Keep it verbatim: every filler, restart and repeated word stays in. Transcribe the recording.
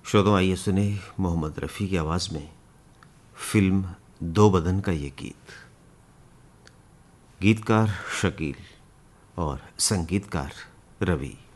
श्रोताओ, आइए सुने मोहम्मद रफ़ी की आवाज़ में फिल्म दो बदन का ये गीत। गीतकार शकील और संगीतकार रवि।